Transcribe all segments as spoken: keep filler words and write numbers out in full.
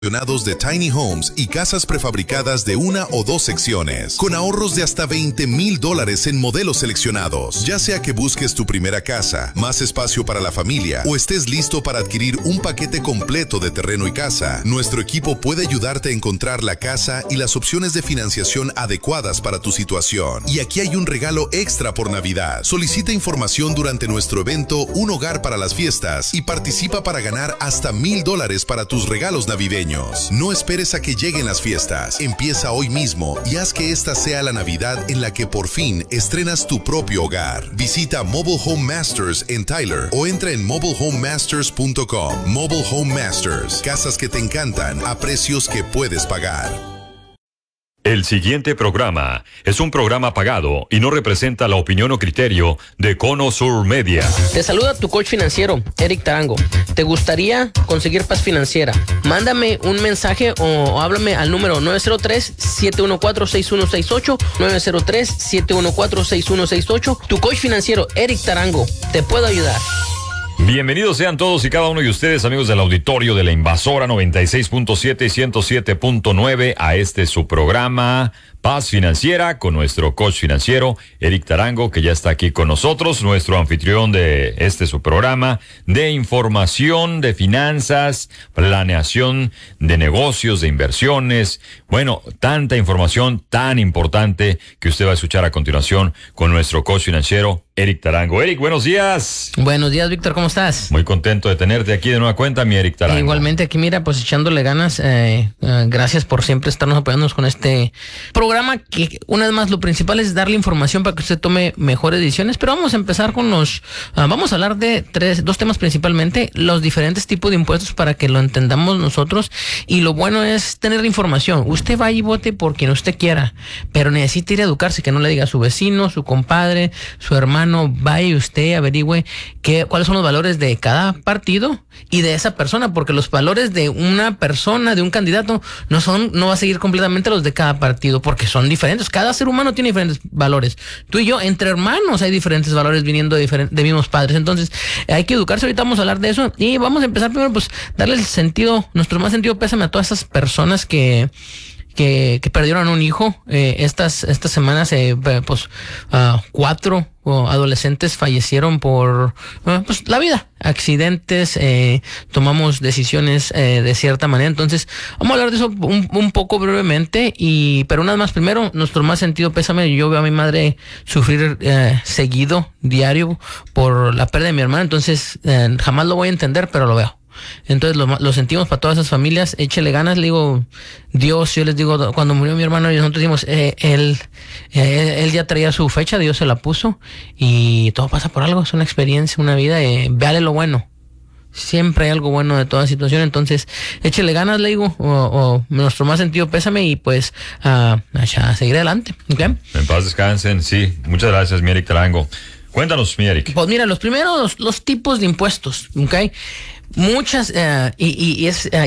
de Tiny Homes y casas prefabricadas de una o dos secciones, con ahorros de hasta veinte mil dólares en modelos seleccionados. Ya sea que busques tu primera casa, más espacio para la familia o estés listo para adquirir un paquete completo de terreno y casa, nuestro equipo puede ayudarte a encontrar la casa y las opciones de financiación adecuadas para tu situación. Y aquí hay un regalo extra por Navidad. Solicita información durante nuestro evento Un Hogar para las Fiestas y participa para ganar hasta mil dólares para tus regalos navideños. No esperes a que lleguen las fiestas. Empieza hoy mismo y haz que esta sea la Navidad en la que por fin estrenas tu propio hogar. Visita Mobile Home Masters en Tyler o entra en mobile home masters punto com. Mobile Home Masters. Casas que te encantan a precios que puedes pagar. El siguiente programa es un programa pagado y no representa la opinión o criterio de Cono Sur Media. Te saluda tu coach financiero, Eric Tarango. ¿Te gustaría conseguir paz financiera? Mándame un mensaje o háblame al número nueve cero tres, siete uno cuatro, seis uno seis ocho, nueve cero tres, siete uno cuatro, seis uno seis ocho. Tu coach financiero, Eric Tarango, te puedo ayudar. Bienvenidos sean todos y cada uno de ustedes, amigos del auditorio de la Invasora noventa y seis punto siete y ciento siete punto nueve, a este su programa Paz Financiera con nuestro coach financiero Eric Tarango, que ya está aquí con nosotros, nuestro anfitrión de este su programa de información de finanzas, planeación de negocios, de inversiones. Bueno, tanta información tan importante que usted va a escuchar a continuación con nuestro coach financiero Eric Tarango. Eric, buenos días. Buenos días, Víctor, ¿cómo estás? Muy contento de tenerte aquí de nueva cuenta, mi Eric Tarango. Igualmente aquí, mira, pues echándole ganas. Eh, eh, gracias por siempre estarnos apoyándonos con este programa, que una vez más lo principal es darle información para que usted tome mejores decisiones. Pero vamos a empezar con los, uh, vamos a hablar de tres, dos temas principalmente, los diferentes tipos de impuestos para que lo entendamos nosotros. Y lo bueno es tener información. Usted va y vote por quien usted quiera, pero necesita ir a educarse, que no le diga a su vecino, su compadre, su hermano. Vaya usted, averigüe qué, cuáles son los valores de cada partido y de esa persona, porque los valores de una persona, de un candidato, no son, no va a seguir completamente los de cada partido, porque son diferentes. Cada ser humano tiene diferentes valores. Tú y yo, entre hermanos, hay diferentes valores viniendo de, diferentes, de mismos padres. Entonces, hay que educarse. Ahorita vamos a hablar de eso y vamos a empezar primero, pues, darle el sentido, nuestro más sentido pésame a todas esas personas que Que, que perdieron un hijo. Eh, estas estas semanas, eh, pues, uh, cuatro uh, adolescentes fallecieron por uh, pues, la vida, accidentes, eh, tomamos decisiones eh, de cierta manera. Entonces, vamos a hablar de eso un, un poco brevemente. Y pero una vez más, primero, nuestro más sentido pésame. Yo veo a mi madre sufrir eh, seguido, diario, por la pérdida de mi hermana. Entonces, eh, jamás lo voy a entender, pero lo veo. Entonces lo, lo sentimos para todas esas familias. Échele ganas, le digo, Dios, yo les digo, cuando murió mi hermano, nosotros dijimos, eh, él, eh, él ya traía su fecha, Dios se la puso, y todo pasa por algo, es una experiencia, una vida, eh, véale lo bueno. Siempre hay algo bueno de toda situación. Entonces, échele ganas, le digo, o, o nuestro más sentido pésame, y pues uh, a seguir adelante, ¿okay? En paz descansen, sí. Muchas gracias, mi Eric Tarango. Cuéntanos, mi Eric. Pues mira, los primeros, los, los tipos de impuestos, ¿ok? Muchas, uh, y, y, y es uh,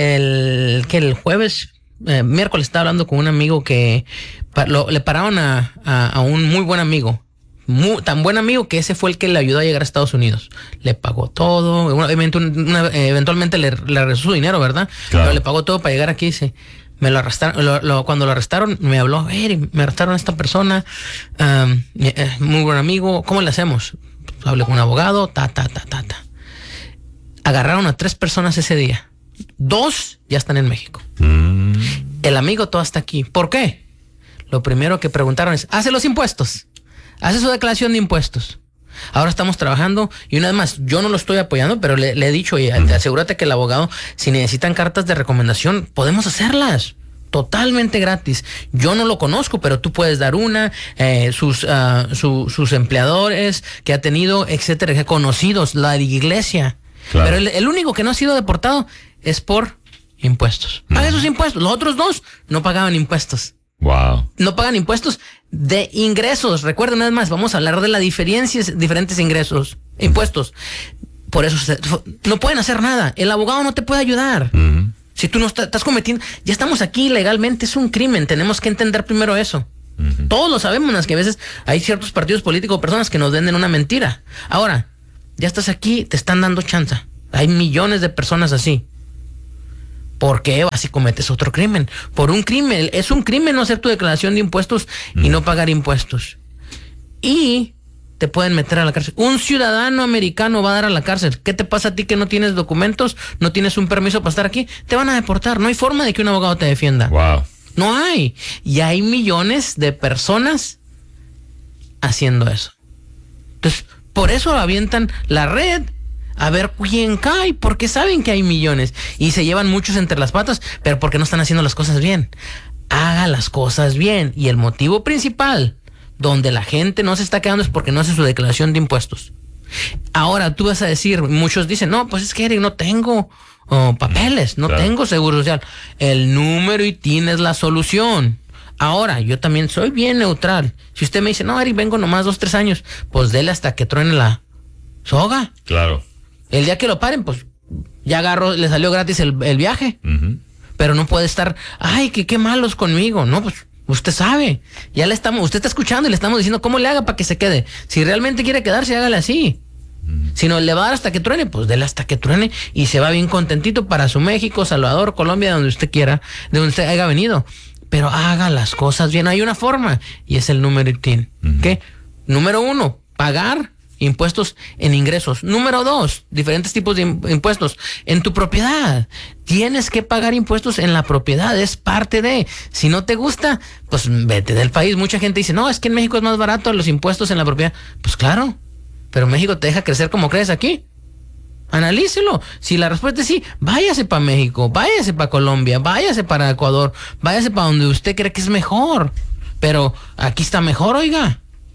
el que el jueves, uh, miércoles estaba hablando con un amigo que pa, lo, le pararon a, a, a un muy buen amigo, muy, tan buen amigo que ese fue el que le ayudó a llegar a Estados Unidos. Le pagó todo, obviamente, una, eventualmente le, le regresó su dinero, ¿verdad? Claro. Pero le pagó todo para llegar aquí, dice. Me lo arrestaron, lo, lo, cuando lo arrestaron, me habló, hey, me arrestaron a esta persona, um, eh, muy buen amigo, ¿cómo le hacemos? Hablé con un abogado, ta, ta, ta, ta, ta. Agarraron a tres personas ese día. Dos ya están en México. Mm. El amigo todo está aquí. ¿Por qué? Lo primero que preguntaron es, ¿hace los impuestos? ¿Hace su declaración de impuestos? Ahora estamos trabajando, y una vez más, yo no lo estoy apoyando, pero le, le he dicho, oye, mm. asegúrate que el abogado, si necesitan cartas de recomendación, podemos hacerlas. Totalmente gratis. Yo no lo conozco, pero tú puedes dar una, eh, sus, uh, su, sus empleadores que ha tenido, etcétera, conocidos, la iglesia. Claro. Pero el, el único que no ha sido deportado es por impuestos. Paga esos impuestos. Los otros dos no pagaban impuestos. Wow. No pagan impuestos de ingresos. Recuerden, nada más, vamos a hablar de las diferencias, diferentes ingresos, impuestos. Por eso se, no pueden hacer nada. El abogado no te puede ayudar. Uh-huh. Si tú no está, estás cometiendo, ya estamos aquí legalmente, es un crimen. Tenemos que entender primero eso. Uh-huh. Todos lo sabemos, que a veces hay ciertos partidos políticos o personas que nos venden una mentira. Ahora, ya estás aquí, te están dando chance. Hay millones de personas así. ¿Por qué vas y cometes otro crimen? Por un crimen, es un crimen no hacer tu declaración de impuestos mm. y no pagar impuestos. Y te pueden meter a la cárcel. Un ciudadano americano va a dar a la cárcel. ¿Qué te pasa a ti que no tienes documentos? ¿No tienes un permiso para estar aquí? Te van a deportar. No hay forma de que un abogado te defienda. Wow. No hay. Y hay millones de personas haciendo eso. Entonces, por eso avientan la red a ver quién cae, porque saben que hay millones y se llevan muchos entre las patas, pero porque no están haciendo las cosas bien. Haga las cosas bien. Y el motivo principal donde la gente no se está quedando es porque no hace su declaración de impuestos. Ahora tú vas a decir, muchos dicen, no, pues es que Eric, no tengo oh, papeles, no claro. tengo seguro social. El número I T I N es la solución. Ahora, yo también soy bien neutral. Si usted me dice, no, Eric, vengo nomás dos, tres años, pues dele hasta que truene la soga. Claro. El día que lo paren, pues ya agarró, le salió gratis el, el viaje. Uh-huh. Pero no puede estar, ay, que qué malos conmigo. No, pues usted sabe. Ya le estamos, usted está escuchando y le estamos diciendo cómo le haga para que se quede. Si realmente quiere quedarse, hágale así. Uh-huh. Si no le va a dar hasta que truene, pues dele hasta que truene y se va bien contentito para su México, Salvador, Colombia, donde usted quiera, de donde usted haya venido. Pero haga las cosas bien. Hay una forma y es el número I T I N. Uh-huh. ¿Qué? Número uno, pagar impuestos en ingresos. Número dos, diferentes tipos de impuestos en tu propiedad. Tienes que pagar impuestos en la propiedad, es parte de. Si no te gusta, pues vete del país. Mucha gente dice, no, es que en México es más barato los impuestos en la propiedad. Pues claro, pero México te deja crecer como crees aquí. Analícelo. Si la respuesta es sí, váyase para México, váyase para Colombia, váyase para Ecuador, váyase para donde usted cree que es mejor. Pero aquí está mejor, oiga.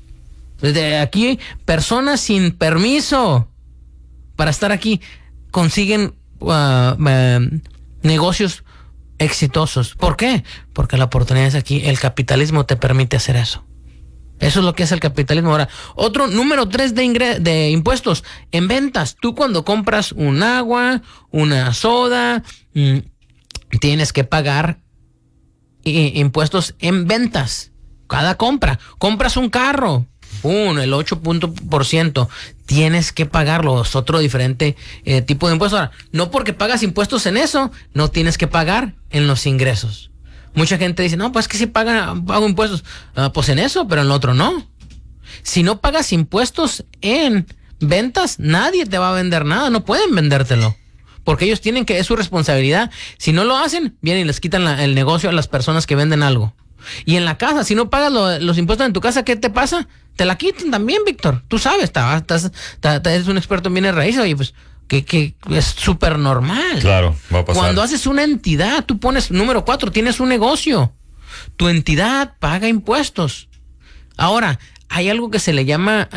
Desde aquí, personas sin permiso para estar aquí consiguen uh, uh, negocios exitosos. ¿Por qué? Porque la oportunidad es aquí. El capitalismo te permite hacer eso. Eso es lo que es el capitalismo. Ahora, otro número tres de, ingre- de impuestos en ventas. Tú cuando compras un agua, una soda, mmm, tienes que pagar i- impuestos en ventas. Cada compra. Compras un carro. Uno, el ocho por ciento. Tienes que pagarlo. Es otro diferente eh, tipo de impuestos. Ahora, no porque pagas impuestos en eso, no tienes que pagar en los ingresos. Mucha gente dice, no, pues que si pagan, pago impuestos. Uh, pues en eso, pero en lo otro no. Si no pagas impuestos en ventas, nadie te va a vender nada. No pueden vendértelo. Porque ellos tienen que, es su responsabilidad. Si no lo hacen, vienen y les quitan la, el negocio a las personas que venden algo. Y en la casa, si no pagas lo, los impuestos en tu casa, ¿qué te pasa? Te la quitan también, Víctor. Tú sabes, estás, estás, estás, eres un experto en bienes raíces. Oye, pues, que, que es súper normal. Claro, va a pasar. Cuando haces una entidad, tú pones, número cuatro, tienes un negocio. Tu entidad paga impuestos. Ahora, hay algo que se le llama,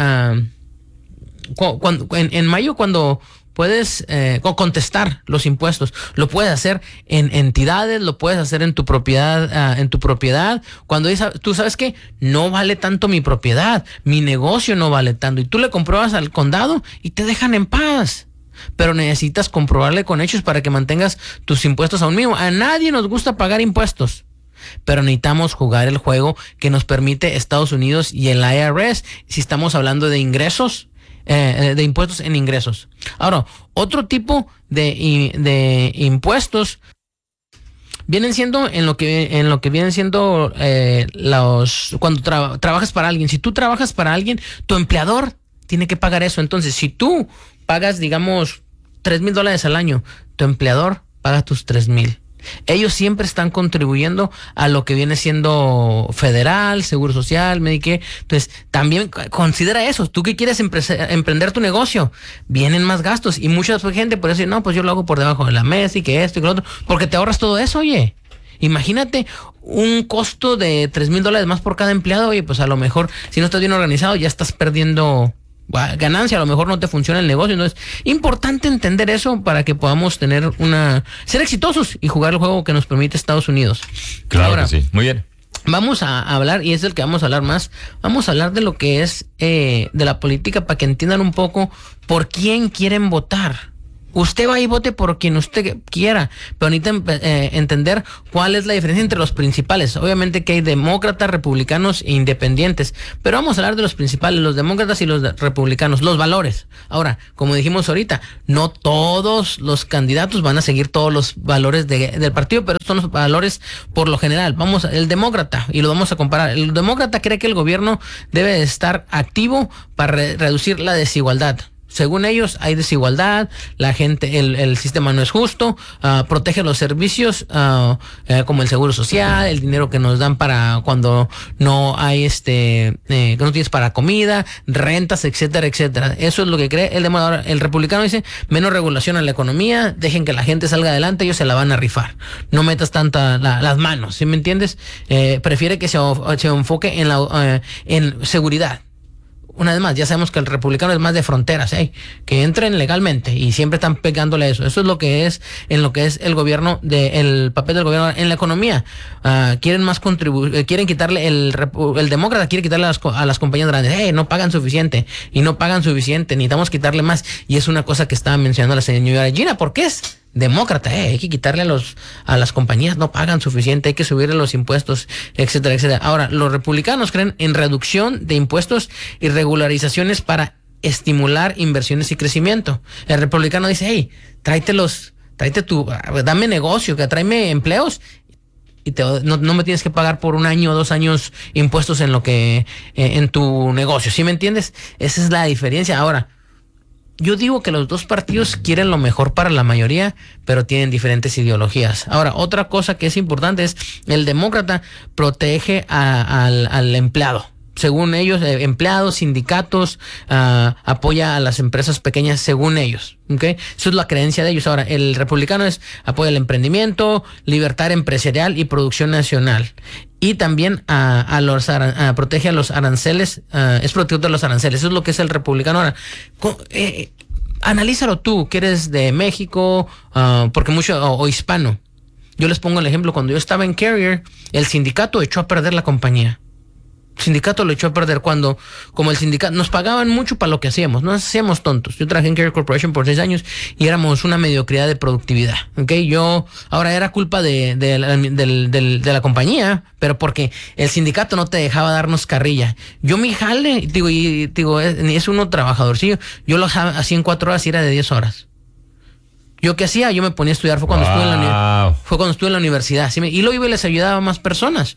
uh, cu- cuando, en, en mayo, cuando puedes eh, contestar los impuestos, lo puedes hacer en entidades, lo puedes hacer en tu propiedad, uh, en tu propiedad. Cuando dices, tú sabes que no vale tanto mi propiedad, mi negocio no vale tanto, y tú le compruebas al condado y te dejan en paz. Pero necesitas comprobarle con hechos para que mantengas tus impuestos a un mínimo. A nadie nos gusta pagar impuestos, pero necesitamos jugar el juego que nos permite Estados Unidos y el I R S si estamos hablando de ingresos. Eh, de impuestos en ingresos. Ahora, otro tipo de, de impuestos vienen siendo en lo que en lo que vienen siendo eh, los cuando tra- trabajas para alguien. Si tú trabajas para alguien, tu empleador tiene que pagar eso. Entonces, si tú pagas, digamos, tres mil dólares al año, tu empleador paga tus tres mil. Ellos siempre están contribuyendo a lo que viene siendo federal, seguro social, Medicare. Entonces, también considera eso. Tú que quieres empre- emprender tu negocio, vienen más gastos. Y mucha gente por eso dice, no, pues yo lo hago por debajo de la mesa y que esto y que lo otro. Porque te ahorras todo eso, oye. Imagínate un costo de tres mil dólares más por cada empleado. Oye, pues a lo mejor, si no estás bien organizado, ya estás perdiendo ganancia, a lo mejor no te funciona el negocio. Entonces, importante entender eso para que podamos tener una, ser exitosos y jugar el juego que nos permite Estados Unidos. Claro. Ahora, que sí, muy bien. Vamos a hablar, y es el que vamos a hablar más, vamos a hablar de lo que es eh, de la política para que entiendan un poco por quién quieren votar. Usted va y vote por quien usted quiera, pero necesita eh, entender cuál es la diferencia entre los principales. Obviamente que hay demócratas, republicanos e independientes, pero vamos a hablar de los principales, los demócratas y los de- republicanos, los valores. Ahora, como dijimos ahorita, no todos los candidatos van a seguir todos los valores de, del partido, pero son los valores por lo general. Vamos, el demócrata, y lo vamos a comparar. El demócrata cree que el gobierno debe estar activo para re- reducir la desigualdad. Según ellos, hay desigualdad, la gente, el, el sistema no es justo, uh, protege los servicios uh, uh, como el seguro social, el dinero que nos dan para cuando no hay este, eh, que no tienes para comida, rentas, etcétera, etcétera. Eso es lo que cree el demócrata. El republicano dice, menos regulación a la economía, dejen que la gente salga adelante, ellos se la van a rifar. No metas tanta la, las manos, ¿sí me entiendes? Eh, prefiere que se, se enfoque en la uh, en seguridad. Una vez más, ya sabemos que el republicano es más de fronteras, ¿eh? Que entren legalmente y siempre están pegándole a eso. Eso es lo que es en lo que es el gobierno, de, el papel del gobierno en la economía. Uh, quieren más contribu eh, quieren quitarle, el el demócrata quiere quitarle a las, a las compañías grandes. Hey, no pagan suficiente y no pagan suficiente, necesitamos quitarle más. Y es una cosa que estaba mencionando la señora Gina, ¿por qué es demócrata? Eh, hay que quitarle a los a las compañías, no pagan suficiente, hay que subirle los impuestos, etcétera, etcétera. Ahora, los republicanos creen en reducción de impuestos y regularizaciones para estimular inversiones y crecimiento. El republicano dice, hey, tráete los, tráete tu, dame negocio, que tráeme empleos y te, no, no me tienes que pagar por un año o dos años impuestos en lo que, eh, en tu negocio, ¿sí me entiendes? Esa es la diferencia. Ahora, yo digo que los dos partidos quieren lo mejor para la mayoría, pero tienen diferentes ideologías. Ahora, otra cosa que es importante es el demócrata protege a, al, al empleado. Según ellos, eh, empleados, sindicatos, uh, apoya a las empresas pequeñas según ellos. ¿Okay? Eso es la creencia de ellos. Ahora, el republicano es apoya el emprendimiento, libertad empresarial y producción nacional. Y también a, a los a, protege a los aranceles, uh, es protector de los aranceles. Eso es lo que es el republicano. Ahora, eh, analízalo tú, que eres de México, uh, porque mucho, o, o hispano. Yo les pongo el ejemplo, cuando yo estaba en Carrier, el sindicato echó a perder la compañía. El sindicato lo echó a perder cuando, como el sindicato, nos pagaban mucho para lo que hacíamos, no hacíamos tontos. Yo trabajé en Carrier Corporation por seis años y éramos una mediocridad de productividad, ¿ok? Yo, ahora era culpa de, de, la, de, de, de la compañía, pero porque el sindicato no te dejaba darnos carrilla. Yo mi jale, digo, y, digo es, es uno trabajadorcillo, yo lo hacía en cuatro horas y era de diez horas. ¿Yo qué hacía? Yo me ponía a estudiar, fue cuando, wow. estuve, en la, fue cuando estuve en la universidad, ¿sí? Y luego iba y les ayudaba a más personas.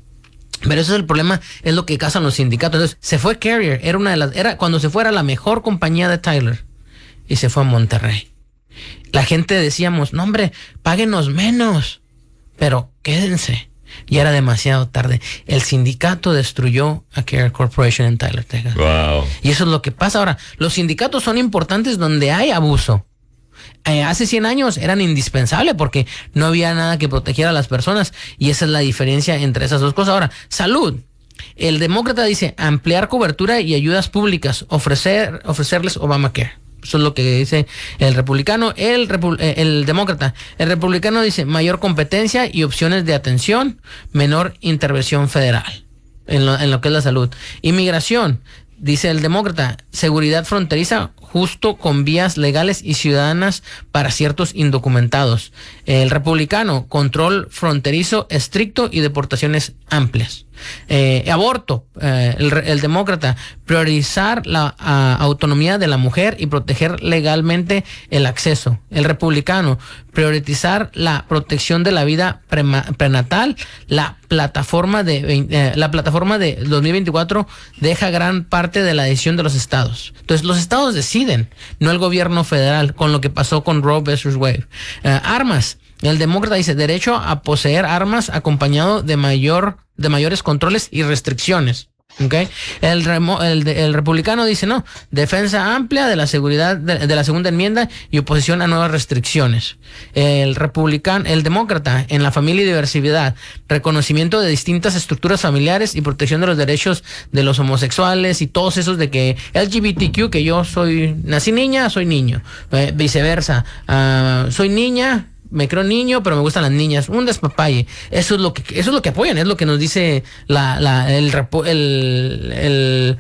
Pero ese es el problema, es lo que cazan los sindicatos. Entonces, se fue Carrier, era una de las, era cuando se fuera la mejor compañía de Tyler, y se fue a Monterrey. La gente decíamos, no hombre, páguenos menos, pero quédense. Y era demasiado tarde. El sindicato destruyó a Carrier Corporation en Tyler, Texas. Wow. Y eso es lo que pasa ahora. Los sindicatos son importantes donde hay abuso. Eh, hace cien años eran indispensables porque no había nada que protegiera a las personas, y esa es la diferencia entre esas dos cosas. Ahora, salud. El demócrata dice ampliar cobertura y ayudas públicas, ofrecer ofrecerles Obamacare. Eso es lo que dice el republicano. El, repu el demócrata, el republicano dice mayor competencia y opciones de atención, menor intervención federal en lo, en lo que es la salud. Inmigración. Dice el demócrata, seguridad fronteriza justo con vías legales y ciudadanas para ciertos indocumentados. El republicano, control fronterizo estricto y deportaciones amplias. Eh, aborto, eh, el, el demócrata, priorizar la a, autonomía de la mujer y proteger legalmente el acceso. El republicano, priorizar la protección de la vida prema, prenatal. La plataforma de eh, la plataforma de dos mil veinticuatro deja gran parte de la decisión de los estados. Entonces los estados deciden, no el gobierno federal, con lo que pasó con Roe versus Wade. Eh, armas. El demócrata dice derecho a poseer armas acompañado de mayor de mayores controles y restricciones. ¿Okay? El, remo, el, el republicano dice no, defensa amplia de la seguridad de, de la segunda enmienda y oposición a nuevas restricciones. El republicano, el demócrata, en la familia y diversidad, reconocimiento de distintas estructuras familiares y protección de los derechos de los homosexuales y todos esos de que L G B T Q, que yo soy, nací niña, soy niño, eh, viceversa, uh, soy niña, me creo niño, pero me gustan las niñas. Un despapalle. Eso es lo que, eso es lo que apoyan, es lo que nos dice la, la, el, el, el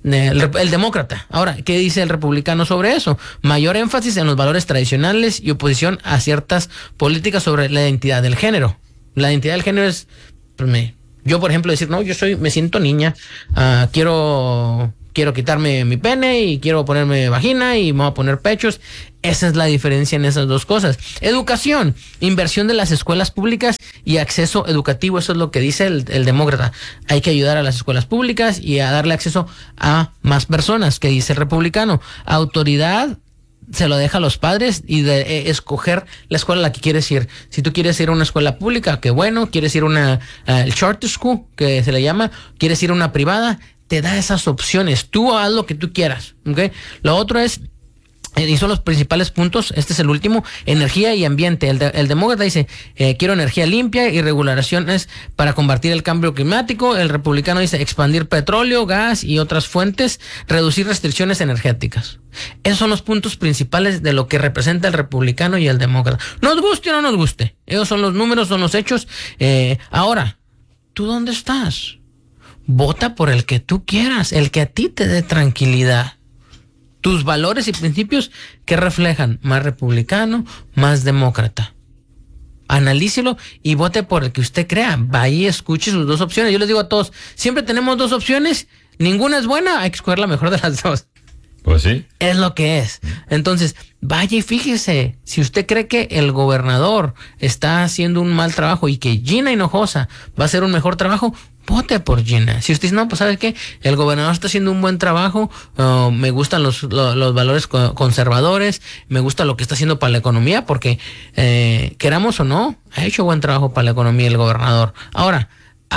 el, el demócrata. Ahora, ¿qué dice el republicano sobre eso? Mayor énfasis en los valores tradicionales y oposición a ciertas políticas sobre la identidad del género. La identidad del género es, pues me, yo por ejemplo decir, no, yo soy, me siento niña, uh, quiero, quiero quitarme mi pene y quiero ponerme vagina y me voy a poner pechos. Esa es la diferencia en esas dos cosas. Educación, inversión de las escuelas públicas y acceso educativo, eso es lo que dice el, el demócrata. Hay que ayudar a las escuelas públicas y a darle acceso a más personas, que dice el republicano. Autoridad se lo deja a los padres y de eh, escoger la escuela a la que quieres ir. Si tú quieres ir a una escuela pública, qué bueno. Quieres ir a una uh, el charter school, que se le llama. Quieres ir a una privada, te da esas opciones. Tú haz lo que tú quieras, ¿ok? Lo otro es, y son los principales puntos, este es el último, energía y ambiente. El, de, el demócrata dice, eh, quiero energía limpia y regulaciones para combatir el cambio climático. El republicano dice, expandir petróleo, gas y otras fuentes, reducir restricciones energéticas. Esos son los puntos principales de lo que representa el republicano y el demócrata. Nos guste o no nos guste, esos son los números, son los hechos. Eh, ahora, ¿tú dónde estás? Vota por el que tú quieras, el que a ti te dé tranquilidad. Tus valores y principios que reflejan más republicano, más demócrata. Analícelo y vote por el que usted crea. Vaya y escuche sus dos opciones. Yo les digo a todos, siempre tenemos dos opciones, ninguna es buena, hay que escoger la mejor de las dos. Pues sí. Es lo que es. Entonces, vaya y fíjese, si usted cree que el gobernador está haciendo un mal trabajo y que Gina Hinojosa va a hacer un mejor trabajo, vote por Gina. Si usted dice, no, pues ¿sabe qué? El gobernador está haciendo un buen trabajo, uh, me gustan los, los, los valores conservadores, me gusta lo que está haciendo para la economía, porque eh, queramos o no, ha hecho buen trabajo para la economía el gobernador. Ahora,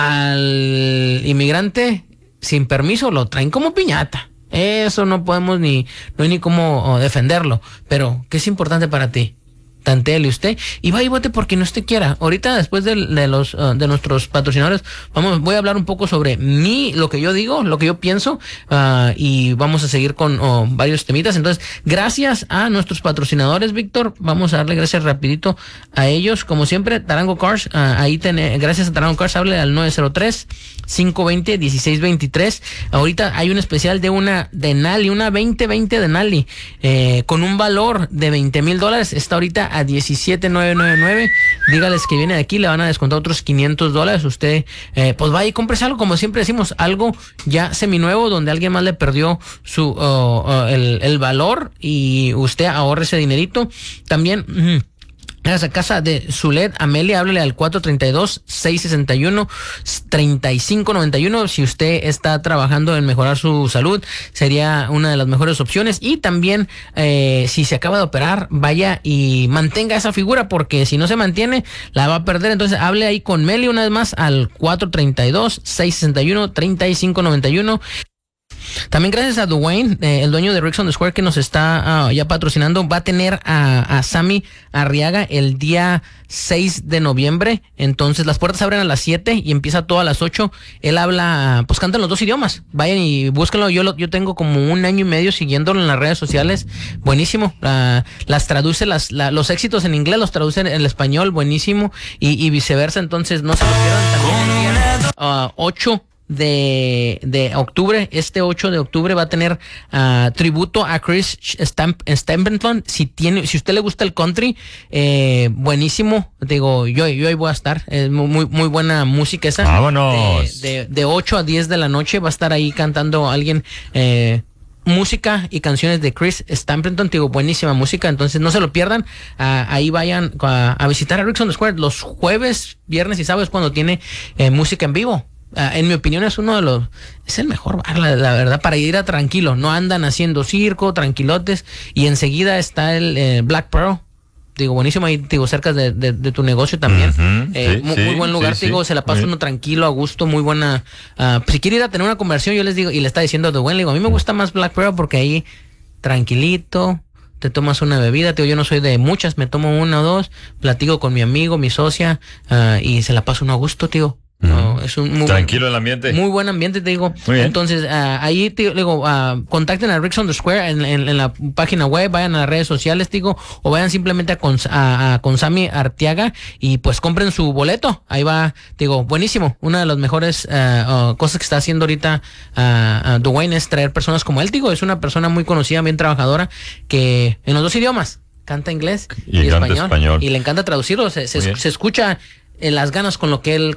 al inmigrante sin permiso lo traen como piñata. Eso no podemos ni, no hay ni cómo defenderlo. Pero, ¿qué es importante para ti? Tantéele usted y va y vote por quien usted quiera. Ahorita, después de, de los uh, de nuestros patrocinadores, vamos, voy a hablar un poco sobre mí, lo que yo digo, lo que yo pienso, uh, y vamos a seguir con uh, varios temitas. Entonces, gracias a nuestros patrocinadores, Víctor, vamos a darle gracias rapidito a ellos. Como siempre, Tarango Cars, uh, ahí tiene, gracias a Tarango Cars, hable al nueve cero tres, cinco dos cero, uno seis dos tres. Ahorita hay un especial de una Denali, una veinte veinte Denali, eh, con un valor de veinte mil dólares. Está ahorita a diecisiete mil novecientos noventa y nueve. Dígales que viene de aquí, le van a descontar otros quinientos dólares. Usted, eh, pues vaya y cómprese algo, como siempre decimos, algo ya seminuevo, donde alguien más le perdió su uh, uh, el, el valor y usted ahorre ese dinerito. También, uh, a esa casa de Zulet Amelia, háblele al cuatro tres dos, seis seis uno, tres cinco nueve uno. Si usted está trabajando en mejorar su salud, sería una de las mejores opciones. Y también, eh, si se acaba de operar, vaya y mantenga esa figura, porque si no se mantiene, la va a perder. Entonces, hable ahí con Meli una vez más al cuatro tres dos, seis seis uno, tres cinco nueve uno. También gracias a Dwayne, eh, el dueño de Ricks on the Square, que nos está uh, ya patrocinando. Va a tener a, a Sammy Arriaga el día seis de noviembre. Entonces las puertas abren a las siete y empieza todo a las ocho. Él habla, pues canta en los dos idiomas. Vayan y búsquenlo. Yo, lo, yo tengo como un año y medio siguiéndolo en las redes sociales. Buenísimo. Uh, las traduce, las, la, los éxitos en inglés los traduce en el español. Buenísimo. Y, y viceversa. Entonces no se lo pierdan. También el día uh, ocho de, de octubre, este ocho de octubre va a tener uh, tributo a Chris Stamp, Stapleton. Si tiene, si usted le gusta el country, eh, buenísimo. Digo, yo, yo ahí voy a estar. Es muy, muy buena música esa. Vámonos. De, de, de ocho a diez de la noche va a estar ahí cantando alguien, eh, música y canciones de Chris Stapleton. Digo, buenísima música, entonces no se lo pierdan. Uh, ahí vayan a, a visitar a Ricks on the Square los jueves, viernes y sábados cuando tiene eh, música en vivo. Uh, en mi opinión es uno de los, es el mejor bar, la, la verdad, para ir a tranquilo. No andan haciendo circo, tranquilotes. Y enseguida está el eh, Black Pearl. Digo, buenísimo, ahí, digo, cerca de, de, de tu negocio también. Uh-huh, eh, sí, muy, sí, muy buen lugar, sí, digo, sí, se la pasa uno tranquilo, a gusto, muy buena. Uh, si quiere ir a tener una conversación, yo les digo, y le está diciendo de buen, le digo, a mí me gusta más Black Pearl porque ahí, tranquilito, te tomas una bebida. Te digo, yo no soy de muchas, me tomo una o dos, platico con mi amigo, mi socia, uh, y se la paso uno a gusto, tío. No, uh-huh. Es un muy tranquilo buen, el ambiente. Muy buen ambiente, te digo. Muy bien. Entonces, uh, ahí te digo, uh, contacten a Ricks on the Square en, en, en la página web, vayan a las redes sociales, te digo, o vayan simplemente a, Cons, a, a Consami Arteaga y pues compren su boleto. Ahí va, te digo, buenísimo. Una de las mejores uh, uh, cosas que está haciendo ahorita uh, uh, Dwayne es traer personas como él, te digo, es una persona muy conocida, bien trabajadora, que en los dos idiomas, canta inglés y, y español, español. Y le encanta traducirlo, se, se, se escucha en las ganas con lo que él